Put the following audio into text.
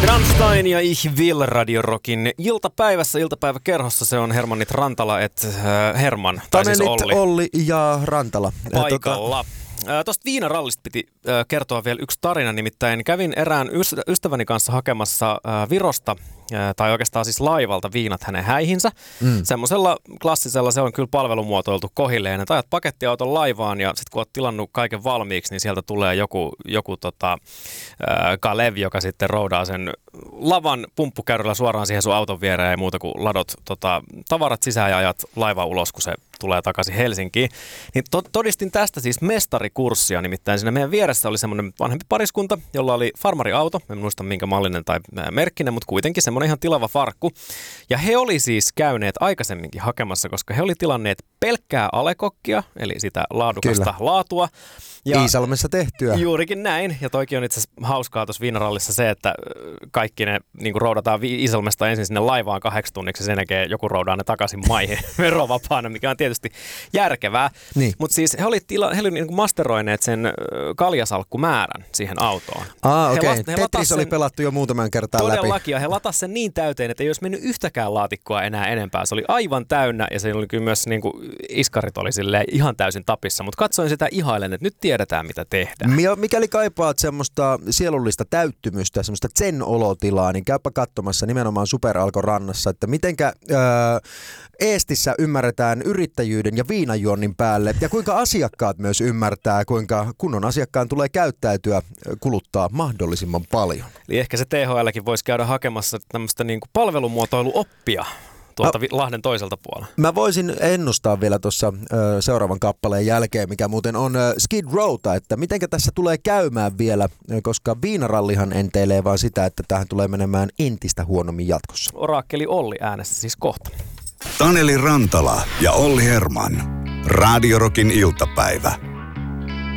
Rammstein ja Ich will Radio Rockin iltapäiväkerhossa. Se on Hermannit Rantala Herman. Tai siis Olli ja Rantala. Paikalla. Tuosta viinarallista piti kertoa vielä yksi tarina, nimittäin kävin erään ystäväni kanssa hakemassa Virosta, tai oikeastaan siis laivalta viinat hänen häihinsä. Semmoisella klassisella, se on kyllä palvelumuotoiltu kohilleen, että ajat pakettiauton laivaan ja sitten kun oot tilannut kaiken valmiiksi, niin sieltä tulee joku Kalev, joka sitten roudaa sen lavan pumppukäyrällä suoraan siihen sun auton viereen ja muuta kuin ladot tavarat sisään ja ajat laiva ulos, kun se tulee takaisin Helsinkiin. Niin todistin tästä siis mestarikurssia, nimittäin siinä meidän vieressä oli semmoinen vanhempi pariskunta, jolla oli farmariauto, en muista minkä mallinen tai merkkinen, mutta kuitenkin semmoinen ihan tilava farkku. Ja he oli siis käyneet aikaisemminkin hakemassa, koska he oli tilanneet pelkkää alekokkia, eli sitä laadukasta laatua. Ja Iisalmessa tehtyä. Juurikin näin. Ja toikin on itse asiassa hauskaa tuossa viinarallissa se, että kaikki ne niin roudataan Iisalmesta ensin sinne laivaan 8 tunniksi ja sen jälkeen joku roudaa ne takaisin maihin verovapaana, mikä on tietysti järkevää. Niin. Mutta siis he oli niin masteroineet sen kaljasalkkumäärän siihen autoon. Okei. Tetris oli pelattu jo muutaman kertaan läpi. Todellakin, ja he latasivat sen niin täyteen, että ei olisi mennyt yhtäkään laatikkoa enää enempää. Se oli aivan täynnä ja se oli kyllä myös niin kuin iskarit oli ihan täysin tapissa. Mutta katsoin sitä ihailen, että nyt tiedetään, mitä tehdään. Mikäli kaipaat semmoista sielullista täyttymystä, semmoista zen-olotilaa, niin käypä katsomassa nimenomaan Superalkon rannassa, että mitenkä Eestissä ymmärretään yrittäjyyden ja viinajuonnin päälle ja kuinka asiakkaat myös ymmärtää, kuinka kunnon asiakkaan tulee käyttäytyä, kuluttaa mahdollisimman paljon. Eli ehkä se THLkin voisi käydä hakemassa tämmöistä niin kuin palvelumuotoiluoppia tuolta Lahden toiselta puolella. Mä voisin ennustaa vielä tuossa seuraavan kappaleen jälkeen, mikä muuten on Skid Rowta, että mitenkä tässä tulee käymään vielä, koska viinarallihan enteilee vaan sitä, että tähän tulee menemään entistä huonommin jatkossa. Oraakkeli Olli äänessä siis kohta. Taneli Rantala ja Olli Herman. Radio Rockin iltapäivä.